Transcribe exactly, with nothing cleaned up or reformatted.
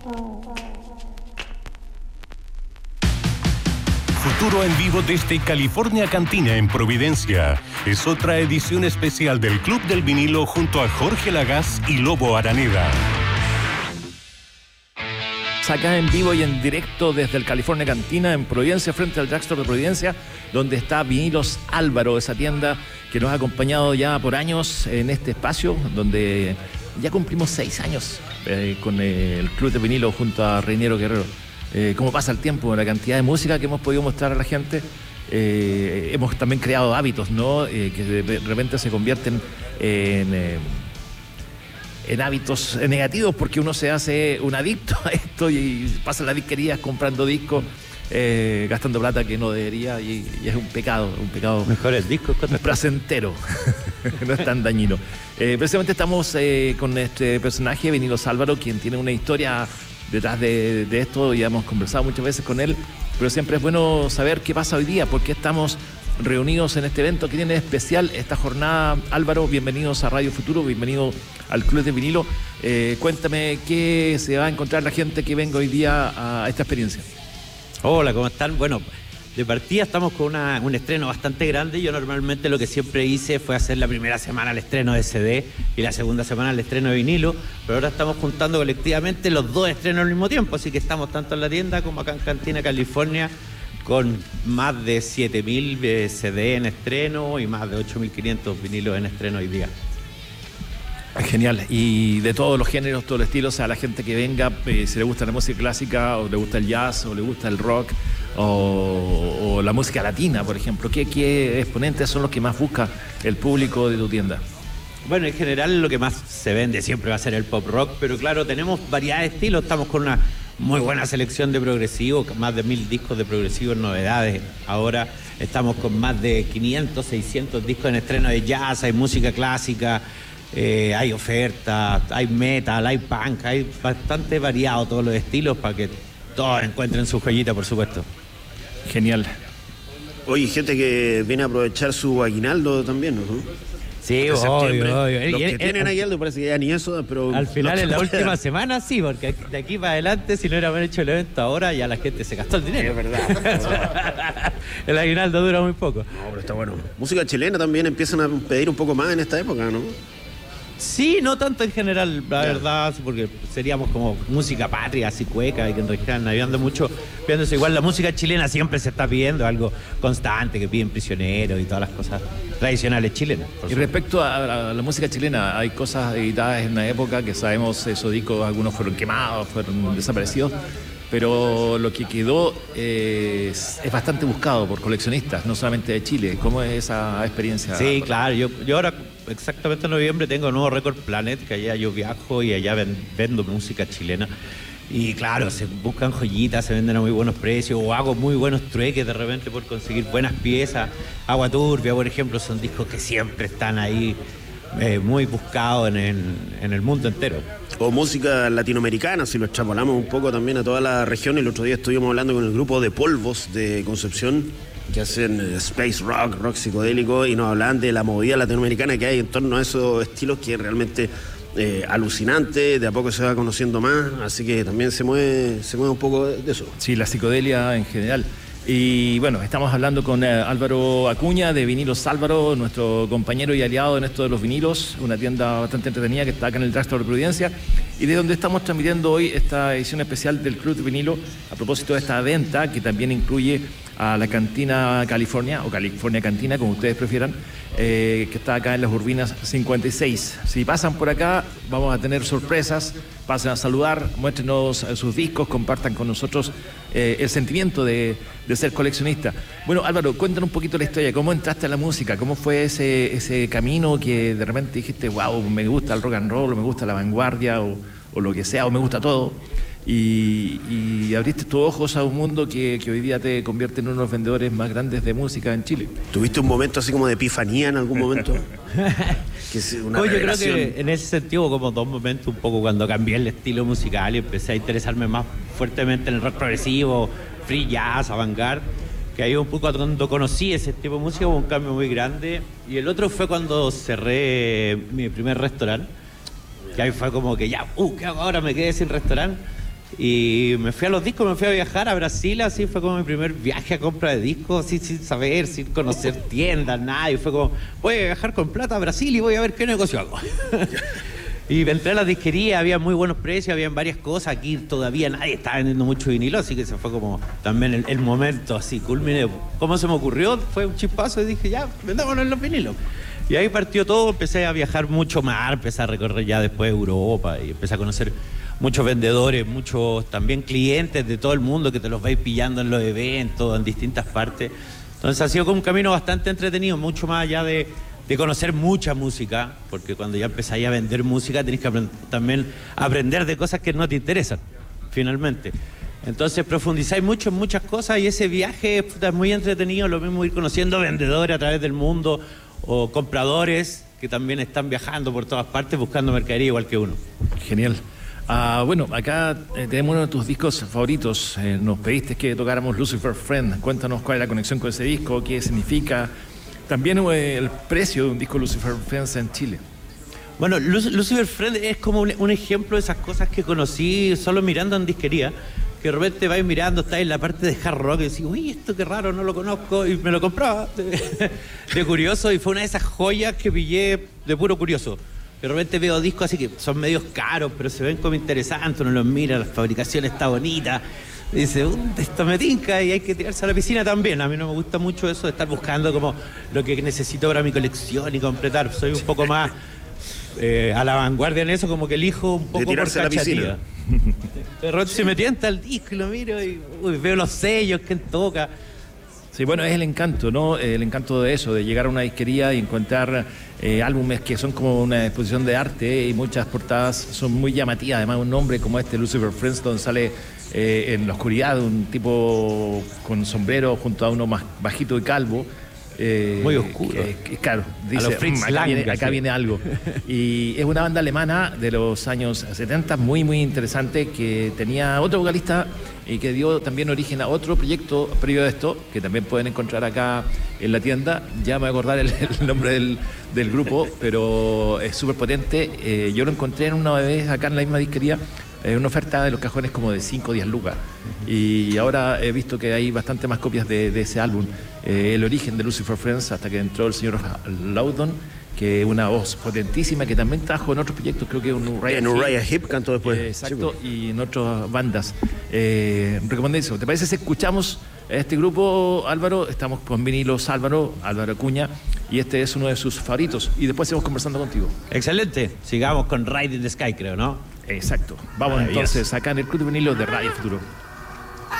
Futuro en vivo desde California Cantina en Providencia. Es otra edición especial del Club del Vinilo junto a Jorge Lagaz y Lobo Araneda. Acá en vivo y en directo desde el California Cantina en Providencia, frente al Drugstore de Providencia, donde está Vinilos Álvaro, esa tienda que nos ha acompañado ya por años en este espacio, donde ya cumplimos seis años eh, con eh, el Club de Vinilo junto a Reiniero Guerrero. Eh, cómo pasa el tiempo, la cantidad de música que hemos podido mostrar a la gente. Eh, hemos también creado hábitos, ¿no? Eh, que de repente se convierten en... Eh, en hábitos negativos, porque uno se hace un adicto a esto y pasa las disquerías comprando discos, eh, gastando plata que no debería, y, y es un pecado, un pecado. Mejor el disco, es placentero, no es tan dañino. Eh, precisamente estamos eh, con este personaje, Vinilos Álvaro, quien tiene una historia detrás de, de esto, y hemos conversado muchas veces con él, pero siempre es bueno saber qué pasa hoy día, por qué estamos reunidos en este evento que tiene especial esta jornada. Álvaro, bienvenidos a Radio Futuro, bienvenido al Club de Vinilo. Eh, cuéntame qué se va a encontrar la gente que venga hoy día a esta experiencia. Hola, ¿cómo están? Bueno, de partida estamos con una, un estreno bastante grande. Yo normalmente lo que siempre hice fue hacer la primera semana el estreno de C D y la segunda semana el estreno de vinilo, pero ahora estamos juntando colectivamente los dos estrenos al mismo tiempo, así que estamos tanto en la tienda como acá en Cantina, California, con más de siete mil C D en estreno y más de ocho mil quinientos vinilos en estreno hoy día. Genial, y de todos los géneros, todos los estilos, o sea, a la gente que venga, eh, si le gusta la música clásica, o le gusta el jazz, o le gusta el rock, o, o la música latina, por ejemplo, ¿qué, qué exponentes son los que más busca el público de tu tienda? Bueno, en general lo que más se vende siempre va a ser el pop rock, pero claro, tenemos variedad de estilos, estamos con una muy buena selección de progresivo, más de mil discos de progresivo en novedades. Ahora estamos con más de quinientos, seiscientos discos en estreno de jazz, hay música clásica, eh, hay oferta, hay metal, hay punk, hay bastante variado todos los estilos para que todos encuentren su joyita, por supuesto. Genial. Oye, gente que viene a aprovechar su aguinaldo también, ¿no? Sí, obvio, obvio. Los que tienen aguinaldo parece que ya ni eso, pero... Al final, no, en la última semana, sí, porque de aquí para adelante, si no hubiéramos hecho el evento ahora, ya la gente se gastó el dinero. Es verdad. El aguinaldo dura muy poco. No, pero está bueno. Música chilena también empiezan a pedir un poco más en esta época, ¿no? Sí, no tanto en general, la ya. verdad, porque seríamos como música patria, así cueca, y que en realidad navegando mucho, pidiéndose igual. La música chilena siempre se está pidiendo, algo constante, que piden prisioneros y todas las cosas tradicionales chilenas. Y respecto a, a la música chilena, hay cosas editadas en una época que sabemos, esos discos, algunos fueron quemados, fueron desaparecidos, pero lo que quedó eh, es, es bastante buscado por coleccionistas, no solamente de Chile. ¿Cómo es esa experiencia? Sí, claro, yo, yo ahora exactamente en noviembre tengo nuevo Record Planet, que allá yo viajo y allá ven, vendo música chilena. Y claro, se buscan joyitas, se venden a muy buenos precios, o hago muy buenos trueques de repente por conseguir buenas piezas. Agua Turbia, por ejemplo, son discos que siempre están ahí eh, muy buscados en, en, en el mundo entero. O música latinoamericana, si lo extrapolamos un poco también a toda la región. El otro día estuvimos hablando con el grupo de Polvos de Concepción, que hacen space rock, rock psicodélico, y nos hablaban de la movida latinoamericana que hay en torno a esos estilos, que es realmente eh, alucinante. De a poco se va conociendo más, así que también se mueve, se mueve un poco de eso. Sí, la psicodelia en general. Y bueno, estamos hablando con eh, Álvaro Acuña de Vinilos Álvaro, nuestro compañero y aliado en esto de los vinilos, una tienda bastante entretenida que está acá en el Drugstore de Providencia, y de donde estamos transmitiendo hoy esta edición especial del Club de Vinilo a propósito de esta venta que también incluye a la Cantina California, o California Cantina, como ustedes prefieran, eh, que está acá en las Urbinas cincuenta y seis. Si pasan por acá, vamos a tener sorpresas, pasen a saludar, muéstrenos sus discos, compartan con nosotros eh, el sentimiento de, de ser coleccionista. Bueno, Álvaro, cuéntanos un poquito la historia, ¿cómo entraste a la música? ¿Cómo fue ese, ese camino que de repente dijiste, wow, me gusta el rock and roll, o me gusta la vanguardia, o, o lo que sea, o me gusta todo? Y, y abriste tus ojos a un mundo que, que hoy día te convierte en uno de los vendedores más grandes de música en Chile. ¿Tuviste un momento así como de epifanía en algún momento? Que es una Oye, yo creo revelación. que en ese sentido como dos momentos un poco cuando cambié el estilo musical y empecé a interesarme más fuertemente en el rock progresivo, free jazz, avant-garde, que ahí un poco cuando conocí ese tipo de música hubo un cambio muy grande. Y el otro fue cuando cerré mi primer restaurante, que ahí fue como que ya, uh, ¿qué hago ahora? Me quedé sin restaurante. Y me fui a los discos, me fui a viajar a Brasil, así fue como mi primer viaje a compra de discos, así, sin saber, sin conocer tiendas, nada. Y fue como, voy a viajar con plata a Brasil y voy a ver qué negocio hago. Y entré a la disquería, había muy buenos precios, había varias cosas. Aquí todavía nadie estaba vendiendo mucho vinilo, así que se fue como también el, el momento así, culminé. ¿Cómo se me ocurrió? Fue un chispazo y dije, ya, vendámonos los vinilos. Y ahí partió todo, empecé a viajar mucho más, empecé a recorrer ya después Europa y empecé a conocer muchos vendedores, muchos también clientes de todo el mundo que te los vais pillando en los eventos, en distintas partes. Entonces ha sido como un camino bastante entretenido, mucho más allá de, de conocer mucha música, porque cuando ya empezáis a vender música tenés que aprend- también aprender de cosas que no te interesan, finalmente. Entonces profundizáis mucho en muchas cosas y ese viaje puta, es muy entretenido, lo mismo ir conociendo vendedores a través del mundo o compradores que también están viajando por todas partes buscando mercadería igual que uno. Genial. Ah, bueno, acá eh, tenemos uno de tus discos favoritos. Eh, nos pediste que tocáramos Lucifer Friend. Cuéntanos cuál es la conexión con ese disco, qué significa. También eh, el precio de un disco Lucifer Friends en Chile. Bueno, Luc- Lucifer Friend es como un, un ejemplo de esas cosas que conocí solo mirando en disquería, que de repente vais mirando, estáis en la parte de hard rock y decís, uy, esto qué raro, no lo conozco, y me lo compraba de, de curioso, y fue una de esas joyas que pillé de puro curioso. De repente veo discos así que son medios caros, pero se ven como interesantes, uno los mira, la fabricación está bonita, y dice, uh, esto me tinca y hay que tirarse a la piscina también. A mí no me gusta mucho eso de estar buscando como lo que necesito para mi colección y completar. Soy un poco más eh, a la vanguardia en eso, como que elijo un poco por cachatía. De repente se me tienta el disco y lo miro y uy, veo los sellos, quién toca. Sí, bueno, es el encanto, ¿no? El encanto de eso, de llegar a una disquería y encontrar eh, álbumes que son como una exposición de arte y muchas portadas son muy llamativas. Además, un nombre como este, Lucifer Friends, donde sale eh, en la oscuridad un tipo con sombrero junto a uno más bajito y calvo. Eh, Muy oscuro. Que, que, claro, dice, a los Fritz "Mm, acá, Lang, viene, acá sí. viene algo". Y es una banda alemana de los años setenta, muy, muy interesante, que tenía otro vocalista y que dio también origen a otro proyecto previo a esto, que también pueden encontrar acá en la tienda. Ya me voy a acordar el, el nombre del, del grupo, pero es súper potente. Eh, yo lo encontré en una vez acá en la misma disquería, eh, una oferta de los cajones como de cinco o diez lucas. Y ahora he visto que hay bastante más copias de, de ese álbum. Eh, el origen de Lucifer Friends, hasta que entró el señor Loudon, que es una voz potentísima, que también trajo en otros proyectos, creo que en Uriah En Uriah Heep cantó después. Eh, exacto, y en otras bandas. Eh, recomendéis. ¿Te parece si escuchamos a este grupo, Álvaro? Estamos con Vinilos Álvaro, Álvaro Acuña, y este es uno de sus favoritos. Y después seguimos conversando contigo. Excelente. Sigamos con Ride in the Sky, creo, ¿no? Exacto. Vamos entonces acá en el Club de Vinilos de Radio Futuro.